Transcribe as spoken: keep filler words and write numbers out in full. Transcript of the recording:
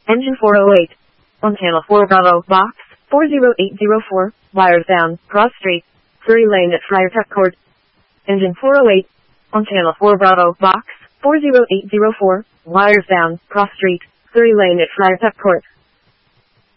Engine four oh eight. Montana four Bravo, box, four zero eight zero four, wires down, cross street, Surrey Lane at Friar Tuck Court. Engine four oh eight. Montana four Bravo, box, four zero eight zero four, wires down, cross street, Surrey Lane at Friar Tuck Court.